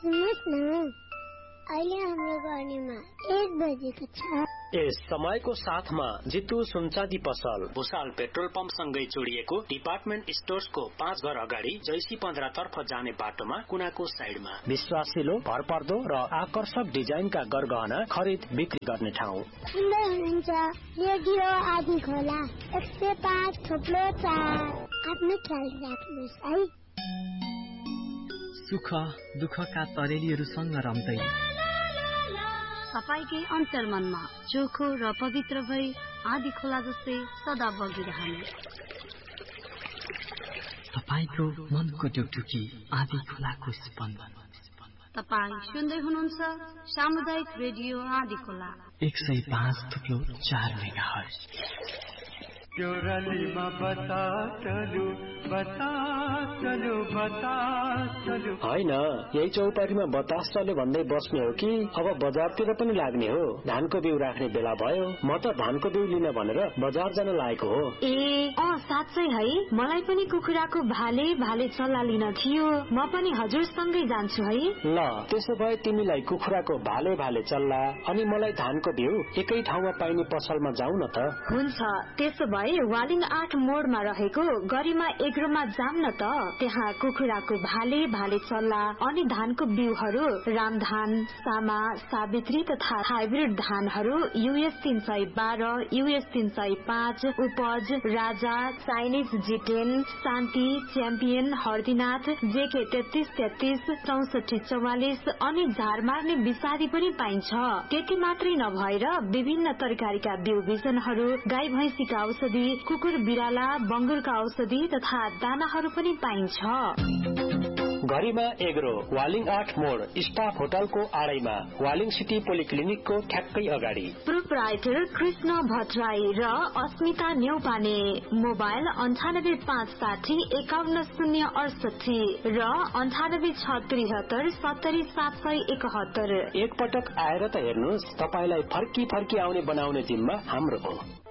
सुन्नुहोस् न, अहिले हाम्रो गर्नेमा 1 बजेको छ। यस समयको साथमा जितु सुनचाँदी पसल, भुसाल पेट्रोल पम्प सँगै जोडिएको डिपार्टमेन्ट स्टोर्सको 5 घर अगाडि जैसी 15 तर्फ जाने बाटोमा कुनाको साइडमा विश्वासिलो, भरपर्दो र आकर्षक डिजाइनका गरगहना खरिद बिक्री गर्ने ठाउँ। सुन्दै हुनुहुन्छ रेडियो आदि खोला 105.4। आफ्नो ख्याल राख्नुहोस् है। सुख दुःखका तरेलीहरूसँग रम्दै तपाईकै अन्तर्मनमा चोखो र पवित्र भई आदि खोला जस्तै सदा बगिरहने। तपाईको मनको टुकटुकी आदि खोलाको स्पन्दन। तपाईँ सुन्दै हुनुहुन्छ सामुदायिक रेडियो आदि खोला 105.4 मेगाहर्ज। होइन, यही चौपाटीमा बतास चल्यो भन्दै बस्ने हो कि अब बजारतिर पनि लाग्ने हो? धानको बिउ राख्ने बेला भयो। म त धानको बिउ लिन भनेर बजार जान लागेको हो। साँच्चै है, मलाई पनि कुखुराको भाले चल्ला लिन थियो। म पनि हजुरसँगै जान्छु है। ल, त्यसो भए तिमीलाई कुखुराको भाले चल्ला अनि मलाई धानको बिउ एकै ठाउँमा पाइने पसलमा जाउँ न त। हुन्छ, त्यसो भए वालिङ 8 मोडमा रहेको गरिमा एग्रोमा जाम न त। त्यहाँ कुखुराको भाले चल्ला अनि धानको बिउहरू रामधान, सामा, सावित्री तथा हाइब्रिड धानहरू US 312, US 305, उपज, राजा, चाइनिज G10, शान्ति, च्याम्पियन, हर्दीनाथ, JK 3333, 6444 अनि झार मार्ने विषादी पनि पाइन्छ। त्यति मात्रै नभएर विभिन्न तरकारीका बिउ बिजनहरू, गाई भैंसीका औषधि, कुकुर बिराला, बंगुरका औषधि तथा दानाहरू पनि पाइन्छ। गरिमा एग्रो, वालिङ 8 मोड, स्टाफ होटलको आडैमा, वालिङ सिटी पोलिक्लिनिकको ठ्याक्कै अगाडि। प्रोप्राइटर कृष्ण भट्टराई र अस्मिता न्यौपाने। मोबाइल 9856510768 र 9863770771। एक पटक आएर त हेर्नुहोस्, तपाईलाई फर्की आउने बनाउने जिम्मा हाम्रो हो।